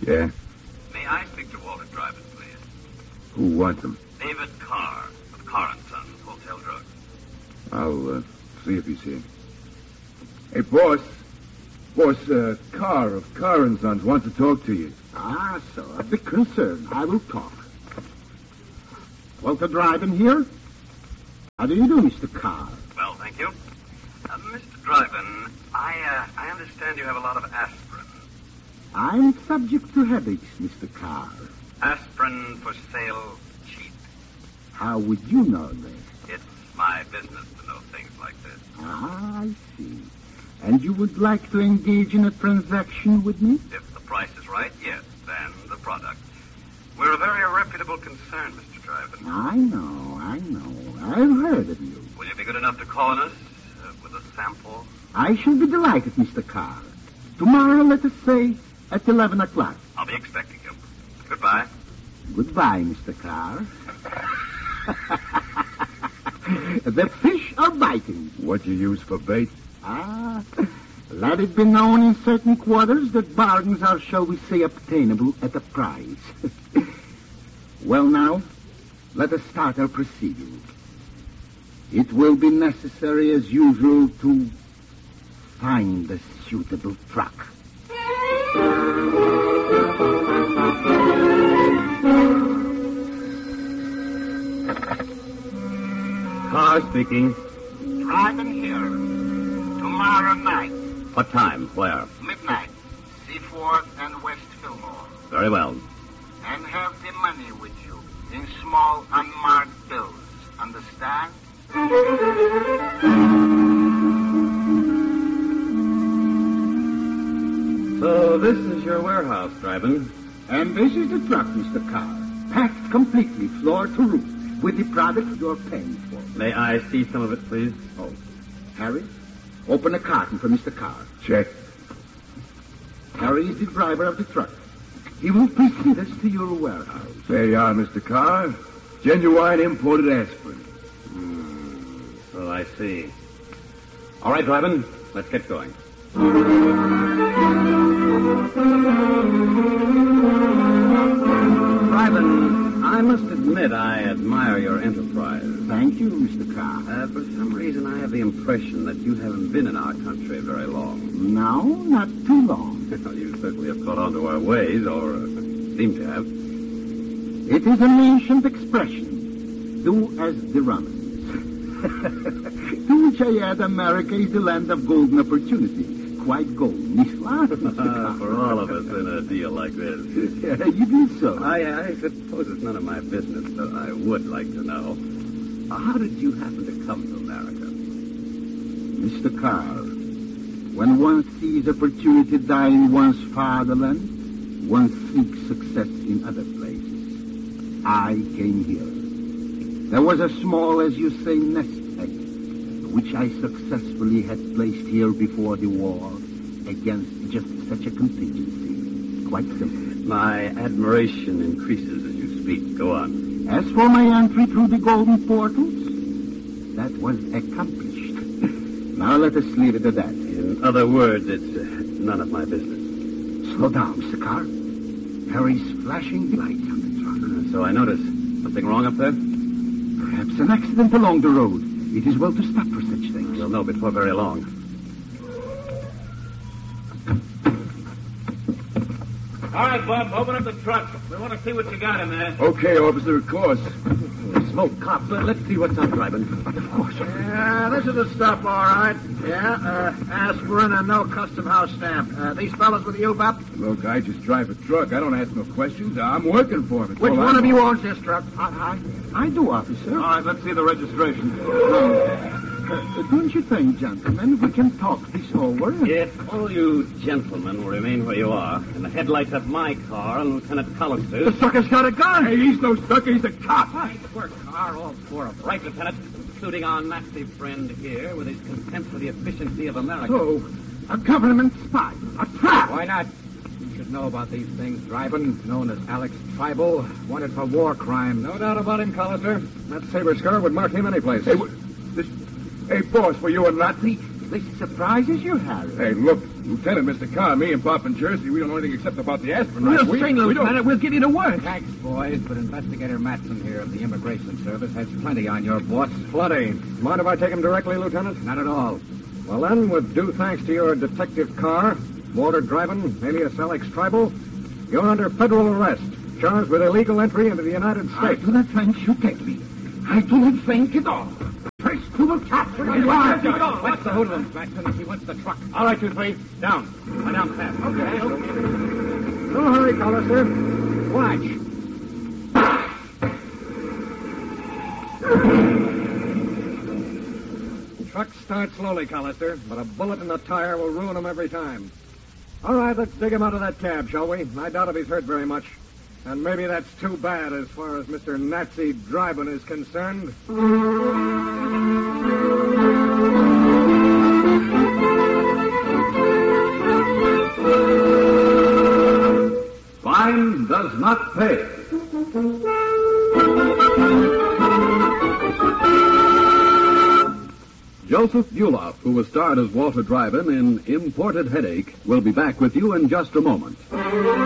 Yeah? May I speak to Walter Dryden, please? Who wants him? David Carr of Carr & Sons, Wholesale Drugs. I'll see if he's here. Hey, boss. Boss, Carr of Carr & Sons wants to talk to you. Ah, so a big concern. I will talk. Walter Dryden here? How do you do, Mr. Carr? Well, thank you. Mr. Dryden, I understand you have a lot of aspirin. I'm subject to headaches, Mr. Carr. Aspirin for sale cheap. How would you know that? It's my business to know things like this. Ah, I see. And you would like to engage in a transaction with me? If the price is right, yes, then the product. We're a very reputable concern, Mr. Dryden. I know. I've heard of you. Will you be good enough to call on us with a sample? I shall be delighted, Mr. Carr. Tomorrow, let us say, at 11 o'clock. I'll be expecting you. Goodbye. Goodbye, Mr. Carr. The fish are biting. What you use for bait? Ah, let it be known in certain quarters that bargains are, shall we say, obtainable at a price. Well, now, let us start our proceedings. It will be necessary, as usual, to find a suitable truck. Carr speaking. Dryden here. Tomorrow night. What time? Where? Midnight. Seaford and West Fillmore. Very well. And have the money with you in small unmarked bills. Understand? So this is your warehouse, Dryden. And this is the truck, Mr. Carr. Packed completely, floor to roof, with the product you're paying for. May I see some of it, please? Oh, Harry, open a carton for Mr. Carr. Check. Harry is the driver of the truck. He will precede us to your warehouse. There you are, Mr. Carr. Genuine imported aspirin. So I see. All right, Dryden, let's get going. Dryden, I must admit I admire your enterprise. Thank you, Mr. Carr. For some reason, I have the impression that you haven't been in our country very long. No, not too long. You certainly have caught on to our ways, or seem to have. It is an ancient expression. Do as the Romans. To which I add, America is the land of golden opportunity. Quite golden, Mr. Carr. For all of us in a deal like this. Yeah, you do so. I suppose it's none of my business, but I would like to know. How did you happen to come to America? Mr. Carr, when one sees opportunity die in one's fatherland, one seeks success in other places. I came here. There was a small, as you say, nest egg, which I successfully had placed here before the war against just such a contingency. Quite simple. My admiration increases as you speak. Go on. As for my entry through the golden portals, that was accomplished. Now let us leave it at that. In other words, it's none of my business. Slow down, Mr. Carr. Harry's flashing the lights on the truck. So I notice. Something wrong up there? Perhaps an accident along the road. It is well to stop for such things. We'll know before very long. All right, Bob, open up the truck. We want to see what you got in there. Okay, officer, of course. Smoke, cop. Let's see what's up, Dryden. Of course. Yeah, this is the stuff, all right. Yeah, aspirin and no custom house stamp. These fellas with you, Bob? Look, I just drive a truck. I don't ask no questions. I'm working for him. Which one of you owns this truck? I do, officer. All right, let's see the registration. Don't you think, gentlemen, we can talk this over? If all you gentlemen will remain where you are, and the headlights of my car and Lieutenant The Collister's... sucker's got a gun. Hey, he's no sucker. He's a cop. Nice work, car, all four of them. Right, Lieutenant. Including our nasty friend here with his contempt for the efficiency of America. So, a government spy. A trap. Why not? You should know about these things. Dryden, known as Alex Tribal, wanted for war crime. No doubt about him, Collister. That saber scar would mark him any place. Hey, Hey, boss, were you a Nazi? This surprises you, Harry. Hey, look, Lieutenant, Mr. Carr, me and Pop and Jersey, we don't know anything except about the aspirin. We'll right? string, we Lieutenant. We'll give you to work. Thanks, boys, but Investigator Matson here of the Immigration Service has plenty on your boss. Plenty. Mind if I take him directly, Lieutenant? Not at all. Well, then, with due thanks to your Detective Carr, Walter Dryden, alias Alex Tribal, you're under federal arrest, charged with illegal entry into the United I States. do not think you get me. I do not think at all. First we will capture you. What's the hoodlums, Matson? He wants the truck. All right, you three. Down. Lie down fast. Okay. No hurry, Collister. Watch. Trucks start slowly, Collister, but a bullet in the tire will ruin them every time. All right, let's dig him out of that cab, shall we? I doubt if he's hurt very much. And maybe that's too bad as far as Mr. Nazi Dryden is concerned. Fine does not pay. Joseph Buloff, who was starred as Walter Dryden in Imported Headache, will be back with you in just a moment.